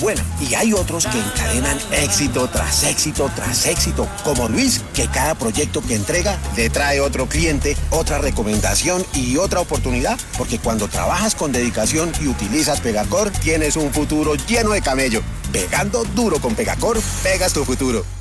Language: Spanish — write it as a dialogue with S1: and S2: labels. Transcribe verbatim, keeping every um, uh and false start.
S1: Bueno, y hay otros que encadenan éxito tras éxito tras éxito, como Luis, que cada proyecto que entrega le trae otro cliente, otra recomendación y otra oportunidad, porque cuando trabajas con dedicación y utilizas Pegacor, tienes un futuro lleno de camello. Pegando duro con Pegacor, pegas tu futuro.